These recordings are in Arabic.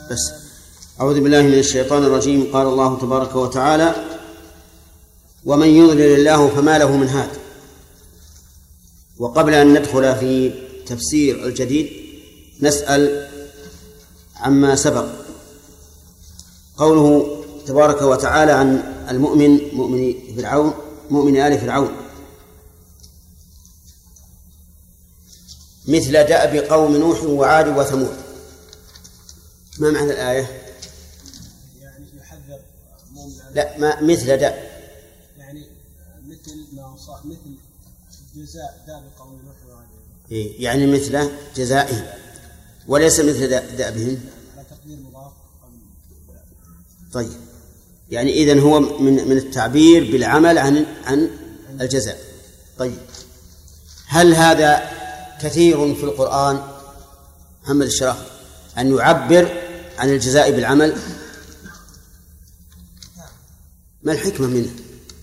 بس. أعوذ بالله من الشيطان الرجيم. قال الله تبارك وتعالى: ومن يضلل الله فما له من هاد. وقبل أن ندخل في تفسير الجديد نسأل عما سبق. قوله تبارك وتعالى عن المؤمن مؤمن آل فرعون: مثل دأب قوم نوح وعاد وثمود. ما معنى الآية؟ يعني يحذر لا، ما مثل دأب، يعني مثل ما صار، مثل جزاء دأب قوم نوح وعاد. يعني مثل جزائهم وليس مثل دأبهم. على تقدير مضاف. طيب، يعني إذن هو من التعبير بالعمل عن الجزاء. طيب، هل هذا كثير في القرآن محمد الشراح أن يعبر عن الجزاء بالعمل؟ ما الحكمة منه؟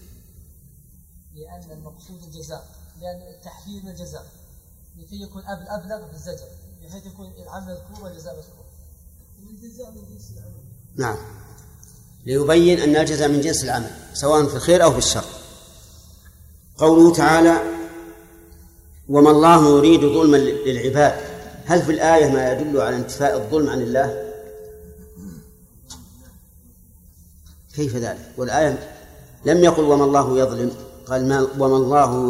لأن المقصود الجزاء، لأن التحذير من الجزاء لكي يكون أبلغ في الزجر، بحيث يكون العمل مذكور والجزاء مذكور. والجزاء من جنس العمل. نعم، ليبين أن الجزاء من جنس العمل سواء في الخير أو في الشر. قوله تعالى: وما الله يريد ظلما للعباد. هل في الآية ما يدل على انتفاء الظلم عن الله؟ كيف ذلك؟ والآية لم يقل وما الله يظلم، قال وما الله